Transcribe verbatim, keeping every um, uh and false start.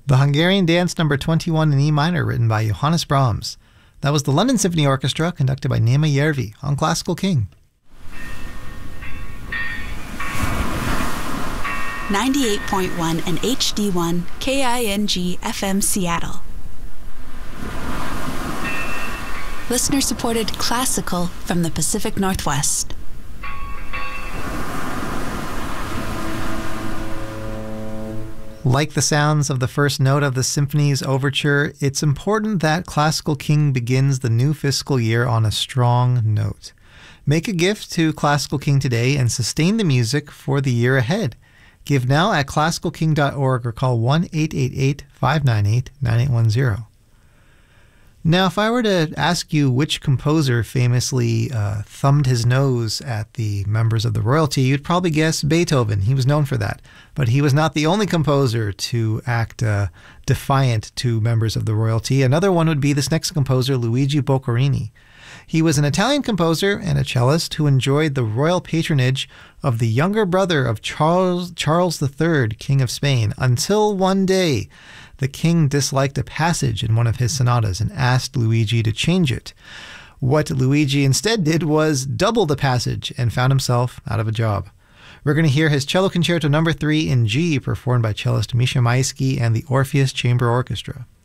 The Hungarian Dance number twenty-one in E minor, written by Johannes Brahms. That was the London Symphony Orchestra, conducted by Neema Järvi, on Classical King. ninety-eight point one and H D one K I N G F M Seattle. Listener-supported classical from the Pacific Northwest. Like the sounds of the first note of the symphony's overture, it's important that Classical King begins the new fiscal year on a strong note. Make a gift to Classical King today and sustain the music for the year ahead. Give now at classical king dot org or call one eight eight eight, five nine eight, nine eight one zero. Now, if I were to ask you which composer famously uh, thumbed his nose at the members of the royalty, you'd probably guess Beethoven. He was known for that. But he was not the only composer to act uh, defiant to members of the royalty. Another one would be this next composer, Luigi Boccherini. He was an Italian composer and a cellist who enjoyed the royal patronage of the younger brother of Charles, Charles the Third, King of Spain, until one day the king disliked a passage in one of his sonatas and asked Luigi to change it. What Luigi instead did was double the passage and found himself out of a job. We're going to hear his Cello Concerto number three in G, performed by cellist Misha Maisky and the Orpheus Chamber Orchestra.